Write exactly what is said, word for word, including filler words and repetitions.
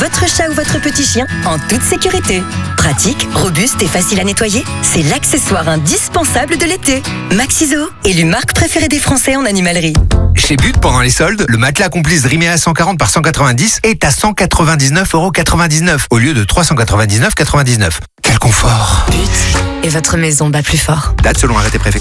votre chat ou votre petit chien en toute sécurité. Pratique, robuste et facile à nettoyer, c'est l'accessoire indispensable de l'été. Maxiso, élu marque préférée des Français en animalerie. Chez But, pendant les soldes, le matelas Complice Rimea cent quarante par cent quatre-vingt-dix est à cent quatre-vingt-dix-neuf euros quatre-vingt-dix-neuf au lieu de trois cent quatre-vingt-dix-neuf euros quatre-vingt-dix-neuf. Quel confort! But et votre maison bat plus fort. Date selon arrêté préfet.